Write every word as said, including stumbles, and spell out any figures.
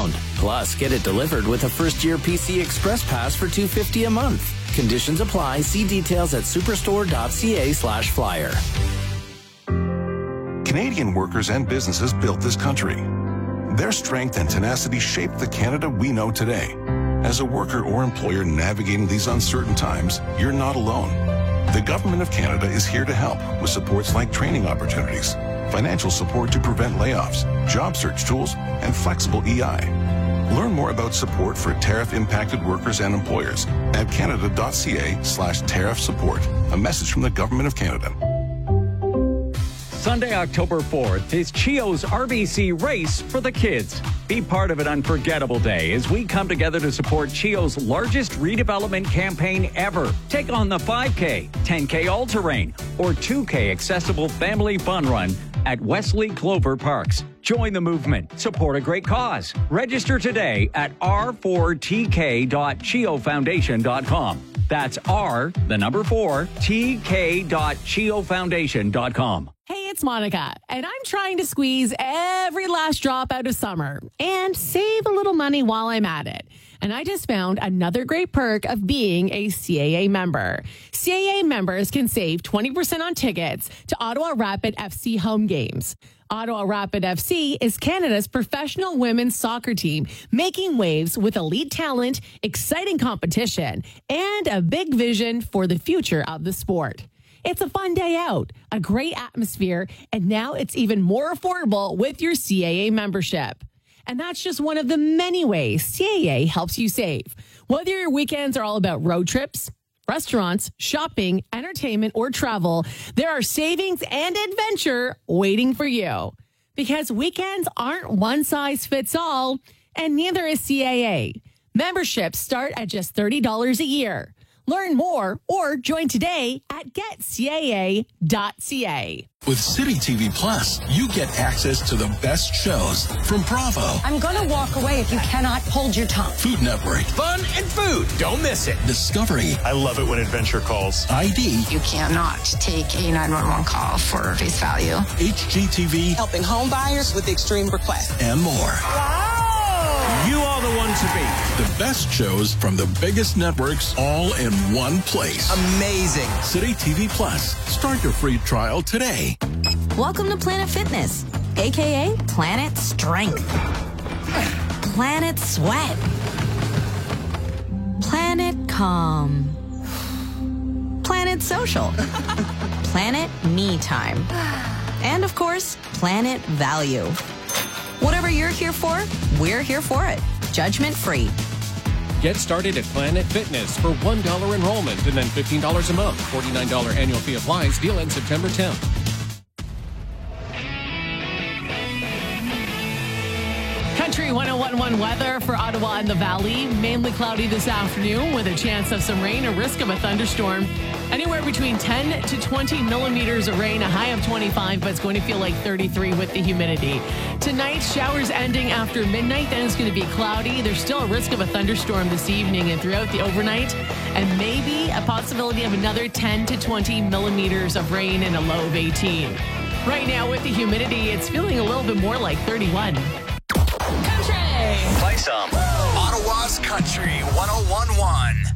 pound. Plus, get it delivered with a first-year P C Express Pass for two hundred fifty dollars a month. Conditions apply. See details at superstore.ca slash flyer. Canadian workers and businesses built this country. Their strength and tenacity shaped the Canada we know today. As a worker or employer navigating these uncertain times, you're not alone. The Government of Canada is here to help with supports like training opportunities, financial support to prevent layoffs, job search tools, and flexible E I. Learn more about support for tariff-impacted workers and employers at canada.ca slash tariff support. A message from the Government of Canada. Sunday, October fourth is Chio's R B C Race for the Kids. Be part of an unforgettable day as we come together to support Chio's largest redevelopment campaign ever. Take on the five K, ten K all-terrain, or two K accessible family fun run at Wesley Clover Parks. Join the movement. Support a great cause. Register today at r four t k dot chio foundation dot com. That's R, the number four, T K dot chio foundation dot com. Hey, it's Monica, and I'm trying to squeeze every last drop out of summer and save a little money while I'm at it. And I just found another great perk of being a C A A member. C A A members can save twenty percent on tickets to Ottawa Rapid F C home games. Ottawa Rapid F C is Canada's professional women's soccer team, making waves with elite talent, exciting competition, and a big vision for the future of the sport. It's a fun day out, a great atmosphere, and now it's even more affordable with your C A A membership. And that's just one of the many ways C A A helps you save. Whether your weekends are all about road trips, restaurants, shopping, entertainment, or travel, there are savings and adventure waiting for you. Because weekends aren't one size fits all, and neither is C A A. Memberships start at just thirty dollars a year. Learn more or join today at get c a a dot c a. With City T V Plus, you get access to the best shows from Bravo. I'm going to walk away if you cannot hold your tongue. Food Network. Fun and food. Don't miss it. Discovery. I love it when adventure calls. I D. You cannot take a nine one one call for face value. H G T V. Helping home buyers with extreme requests. And more. Wow. You are the one to beat. The best shows from the biggest networks all in one place. Amazing. City T V Plus. Start your free trial today. Welcome to Planet Fitness, a k a. Planet Strength, Planet Sweat, Planet Calm, Planet Social, Planet Me Time, and of course, Planet Value. Whatever you're here for, we're here for it. Judgment free. Get started at Planet Fitness for one dollar enrollment and then fifteen dollars a month. forty-nine dollars annual fee applies. Deal ends September tenth. Country one oh one point one weather for Ottawa and the Valley. Mainly cloudy this afternoon with a chance of some rain, a risk of a thunderstorm. Anywhere between ten to twenty millimeters of rain, a high of twenty-five, but it's going to feel like thirty-three with the humidity. Tonight, showers ending after midnight, then it's going to be cloudy. There's still a risk of a thunderstorm this evening and throughout the overnight, and maybe a possibility of another ten to twenty millimeters of rain and a low of eighteen. Right now, with the humidity, it's feeling a little bit more like thirty-one. Play some Ottawa's Country one oh one point one.